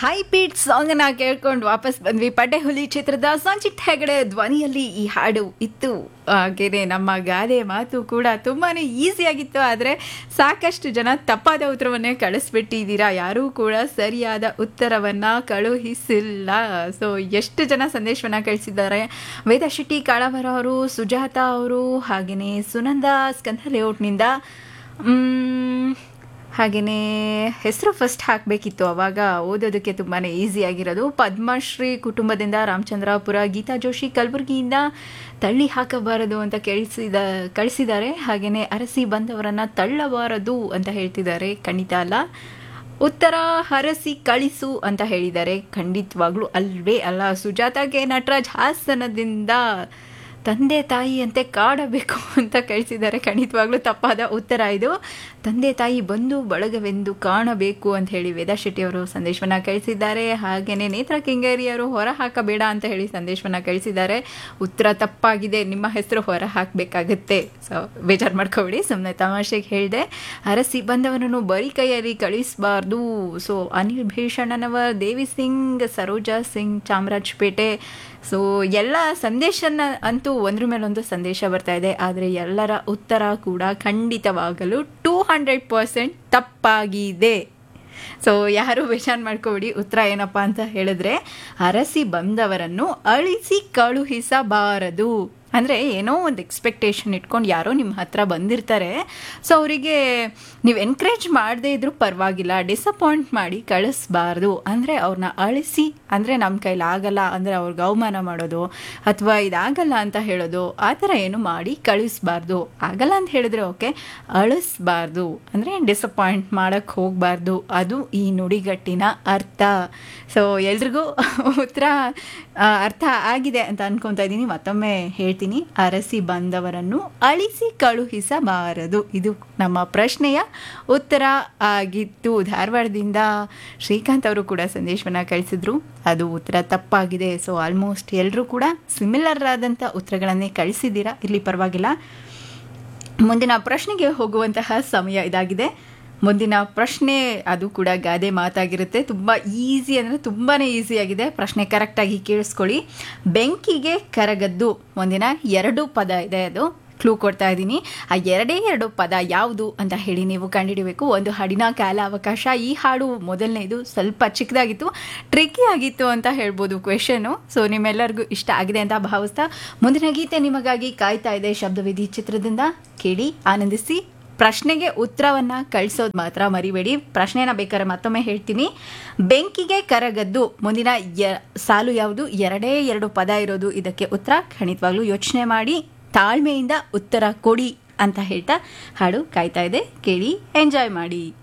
High beet ಸಾಂಗನ್ನ ಕೇಳ್ಕೊಂಡು ವಾಪಸ್ ಬಂದ್ವಿ. ಪಡ್ಡೆ ಹುಲಿ ಚಿತ್ರದ ಸಂಚಿತ್ ಹೆಗಡೆ ಧ್ವನಿಯಲ್ಲಿ ಈ ಹಾಡು ಇತ್ತು. ಹಾಗೇನೆ ನಮ್ಮ ಗಾದೆ ಮಾತು ಕೂಡ ತುಂಬಾನೇ ಈಸಿಯಾಗಿತ್ತು. ಆದರೆ ಸಾಕಷ್ಟು ಜನ ತಪ್ಪಾದ ಉತ್ತರವನ್ನೇ ಕಳಿಸ್ಬಿಟ್ಟಿದ್ದೀರಾ. ಯಾರೂ ಕೂಡ ಸರಿಯಾದ ಉತ್ತರವನ್ನ ಕಳುಹಿಸಿಲ್ಲ. ಸೊ ಎಷ್ಟು ಜನ ಸಂದೇಶವನ್ನ ಕಳಿಸಿದ್ದಾರೆ. ವೇದ ಶೆಟ್ಟಿ ಕಾಳವರ ಅವರು, ಸುಜಾತ ಅವರು, ಹಾಗೆಯೇ ಸುನಂದ ಸ್ಕಂಧ ಲೇಔಟ್ನಿಂದ, ಹಾಗೆಯೇ ಹೆಸರು ಫಸ್ಟ್ ಹಾಕಬೇಕಿತ್ತು, ಅವಾಗ ಓದೋದಕ್ಕೆ ತುಂಬಾ ಈಸಿಯಾಗಿರೋದು. ಪದ್ಮಶ್ರೀ ಕುಟುಂಬದಿಂದ ರಾಮಚಂದ್ರಾಪುರ, ಗೀತಾ ಜೋಶಿ ಕಲಬುರಗಿಯಿಂದ ತಳ್ಳಿ ಹಾಕಬಾರದು ಅಂತ ಕಳಿಸಿದ್ದಾರೆ. ಹಾಗೆಯೇ ಅರಸಿ ಬಂದವರನ್ನು ತಳ್ಳಬಾರದು ಅಂತ ಹೇಳ್ತಿದ್ದಾರೆ. ಖಂಡಿತ ಅಲ್ಲ. ಉತ್ತರ ಹರಸಿ ಕಳಿಸು ಅಂತ ಹೇಳಿದ್ದಾರೆ. ಖಂಡಿತವಾಗ್ಲೂ ಅಲ್ವೇ ಅಲ್ಲ. ಸುಜಾತ ಕೆ ನಟರಾಜ್ ಹಾಸನದಿಂದ ತಂದೆ ತಾಯಿಯಂತೆ ಕಾಡಬೇಕು ಅಂತ ಕಳಿಸಿದ್ದಾರೆ. ಖಂಡಿತವಾಗ್ಲೂ ತಪ್ಪಾದ ಉತ್ತರ ಇದು. ತಂದೆ ತಾಯಿ ಬಂದು ಬಳಗವೆಂದು ಕಾಣಬೇಕು ಅಂತ ಹೇಳಿ ವೇದಾ ಶೆಟ್ಟಿ ಅವರು ಸಂದೇಶವನ್ನು ಕಳಿಸಿದ್ದಾರೆ. ಹಾಗೆಯೇ ನೇತ್ರ ಕೆಂಗೇರಿಯವರು ಹೊರ ಹಾಕಬೇಡ ಅಂತ ಹೇಳಿ ಸಂದೇಶವನ್ನು ಕಳಿಸಿದ್ದಾರೆ. ಉತ್ತರ ತಪ್ಪಾಗಿದೆ, ನಿಮ್ಮ ಹೆಸರು ಹೊರ ಹಾಕಬೇಕಾಗುತ್ತೆ. ಸೊ ಬೇಜಾರು ಮಾಡ್ಕೋಬೇಡಿ, ಸುಮ್ಮನೆ ತಮಾಷೆಗೆ ಹೇಳಿದೆ. ಅರಸಿ ಬಂದವನನ್ನು ಬರೀ ಕೈಯಲ್ಲಿ ಕಳಿಸಬಾರ್ದು. ಸೊ ಅನಿಲ್ ಭೀಷಣನವರ್, ದೇವಿ ಸಿಂಗ್, ಸರೋಜಾ ಸಿಂಗ್, ಚಾಮರಾಜಪೇಟೆ. ಸೊ ಎಲ್ಲ ಸಂದೇಶನ ಅಂತೂ ಒಂದ್ರ ಮೇಲೊಂದು ಸಂದೇಶ ಬರ್ತಾ ಇದೆ. ಆದರೆ ಎಲ್ಲರ ಉತ್ತರ ಕೂಡ ಖಂಡಿತವಾಗಲು 200% ತಪ್ಪಾಗಿದೆ. ಸೊ ಯಾರು ಬೇಜಾರು ಮಾಡ್ಕೋಬೇಡಿ. ಉತ್ತರ ಏನಪ್ಪ ಅಂತ ಹೇಳಿದ್ರೆ, ಅರಸಿ ಬಂದವರನ್ನು ಅಳಿಸಿ ಕಳುಹಿಸಬಾರದು. ಅಂದರೆ ಏನೋ ಒಂದು ಎಕ್ಸ್ಪೆಕ್ಟೇಷನ್ ಇಟ್ಕೊಂಡು ಯಾರೋ ನಿಮ್ಮ ಹತ್ರ ಬಂದಿರ್ತಾರೆ. ಸೊ ಅವರಿಗೆ ನೀವು ಎನ್ಕರೇಜ್ ಮಾಡದೇ ಇದ್ರೂ ಪರವಾಗಿಲ್ಲ, ಡಿಸಪಾಯಿಂಟ್ ಮಾಡಿ ಕಳಿಸ್ಬಾರ್ದು. ಅಂದರೆ ಅವ್ರನ್ನ ಅಳಿಸಿ, ಅಂದರೆ ನಮ್ಮ ಕೈಲಿ ಆಗಲ್ಲ ಅಂದರೆ ಅವ್ರಿಗೆ ಅವಮಾನ ಮಾಡೋದು ಅಥವಾ ಇದಾಗಲ್ಲ ಅಂತ ಹೇಳೋದು, ಆ ಥರ ಏನು ಮಾಡಿ ಕಳಿಸ್ಬಾರ್ದು. ಆಗಲ್ಲ ಅಂತ ಹೇಳಿದ್ರೆ ಓಕೆ, ಅಳಿಸ್ಬಾರ್ದು ಅಂದರೆ ಡಿಸಪಾಯಿಂಟ್ ಮಾಡೋಕ್ಕೆ ಹೋಗಬಾರ್ದು. ಅದು ಈ ನುಡಿಗಟ್ಟಿನ ಅರ್ಥ. ಸೊ ಎಲ್ರಿಗೂ ಉತ್ತರ ಅರ್ಥ ಆಗಿದೆ ಅಂತ ಅನ್ಕೊತಾ ಇದ್ದೀನಿ. ಮತ್ತೊಮ್ಮೆ ಹೇಳ್ತೀನಿ, ಅರಸಿ ಬಂದವರನ್ನು ಅಳಿಸಿ ಕಳುಹಿಸಬಾರದು. ಇದು ನಮ್ಮ ಪ್ರಶ್ನೆಯ ಉತ್ತರ ಆಗಿತ್ತು. ಧಾರವಾಡದಿಂದ ಶ್ರೀಕಾಂತ್ ಅವರು ಕೂಡ ಸಂದೇಶವನ್ನು ಕಳಿಸಿದ್ರು. ಅದು ಉತ್ತರ ತಪ್ಪಾಗಿದೆ. ಸೊ ಆಲ್ಮೋಸ್ಟ್ ಎಲ್ಲರೂ ಕೂಡ ಸಿಮಿಲರ್ ಆದಂಥ ಉತ್ತರಗಳನ್ನೇ ಕಳಿಸಿದ್ದೀರಾ. ಇಲ್ಲಿ ಪರವಾಗಿಲ್ಲ. ಮುಂದಿನ ಪ್ರಶ್ನೆಗೆ ಹೋಗುವಂತಹ ಸಮಯ ಇದಾಗಿದೆ. ಮುಂದಿನ ಪ್ರಶ್ನೆ ಅದು ಕೂಡ ಗಾದೆ ಮಾತಾಗಿರುತ್ತೆ. ತುಂಬ ಈಸಿ ಅಂದರೆ ತುಂಬಾ ಈಸಿಯಾಗಿದೆ. ಪ್ರಶ್ನೆ ಕರೆಕ್ಟಾಗಿ ಕೇಳಿಸ್ಕೊಳ್ಳಿ. ಬೆಂಕಿಗೆ ಕರಗದ್ದು ಮುಂದಿನ 2 ಪದ ಇದೆ. ಅದು ಕ್ಲೂ ಕೊಡ್ತಾ ಇದ್ದೀನಿ. ಆ 2 ಪದ ಯಾವುದು ಅಂತ ಹೇಳಿ ನೀವು ಕಂಡುಹಿಡಬೇಕು. ಒಂದು ಹಾಡಿನ ಕಾಲಾವಕಾಶ. ಈ ಹಾಡು ಮೊದಲನೇದು ಸ್ವಲ್ಪ ಚಿಕ್ಕದಾಗಿತ್ತು, ಟ್ರಿಕ್ಕಿ ಆಗಿತ್ತು ಅಂತ ಹೇಳ್ಬೋದು ಕ್ವೆಶನು. ಸೊ ನಿಮ್ಮೆಲ್ಲರಿಗೂ ಇಷ್ಟ ಆಗಿದೆ ಅಂತ ಭಾವಿಸ್ತಾ ಮುಂದಿನ ಗೀತೆ ನಿಮಗಾಗಿ ಕಾಯ್ತಾ ಇದೆ. ಶಬ್ದವಿಧಿ ಚಿತ್ರದಿಂದ ಕೇಳಿ ಆನಂದಿಸಿ. ಪ್ರಶ್ನೆಗೆ ಉತ್ತರವನ್ನು ಕಳಿಸೋದು ಮಾತ್ರ ಮರಿಬೇಡಿ. ಪ್ರಶ್ನೆನ ಬೇಕಾದ್ರೆ ಮತ್ತೊಮ್ಮೆ ಹೇಳ್ತೀನಿ. ಬೆಂಕಿಗೆ ಕರಗದ್ದು ಮುಂದಿನ ಸಾಲು ಯಾವುದು? 2 ಪದ ಇರೋದು ಇದಕ್ಕೆ ಉತ್ತರ. ಖಂಡಿತವಾಗ್ಲೂ ಯೋಚನೆ ಮಾಡಿ ತಾಳ್ಮೆಯಿಂದ ಉತ್ತರ ಕೊಡಿ ಅಂತ ಹೇಳ್ತಾ ಹಾಡು ಕಾಯ್ತಾ ಇದೆ. ಕೇಳಿ, ಎಂಜಾಯ್ ಮಾಡಿ.